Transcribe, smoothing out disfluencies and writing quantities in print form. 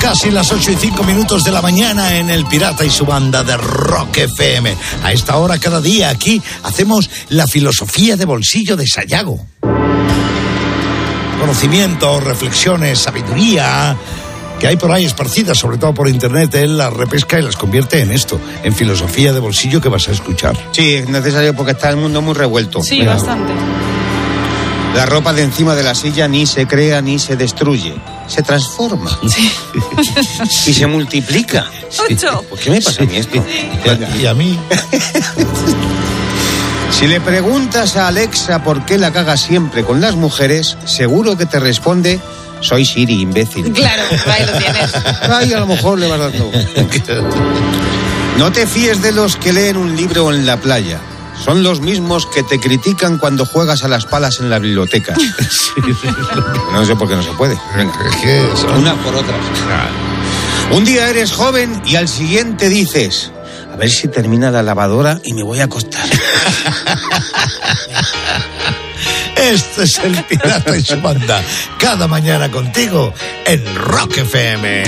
Casi las 8:05 de la mañana en El Pirata y su banda de Rock FM. A esta hora cada día aquí hacemos la filosofía de bolsillo de Sayago. Conocimiento, reflexiones, sabiduría que hay por ahí esparcidas, sobre todo por internet. Él las repesca y las convierte en esto, en filosofía de bolsillo que vas a escuchar. Sí, es necesario porque está el mundo muy revuelto. Sí, bastante. La ropa de encima de la silla ni se crea ni se destruye. Se transforma. Sí. Y se multiplica. Ocho. ¿Por qué me pasa a mí esto? Y a mí. Si le preguntas a Alexa por qué la caga siempre con las mujeres, seguro que te responde: soy Siri, imbécil. Claro, ahí lo tienes. Ay, a lo mejor le vas dando. No te fíes de los que leen un libro en la playa. Son los mismos que te critican cuando juegas a las palas en la biblioteca. No sé por qué no se puede. Venga. Una por otra. Un día eres joven y al siguiente dices: a ver si termina la lavadora y me voy a acostar. Este es El Pirata y su banda. Cada mañana contigo en Rock FM.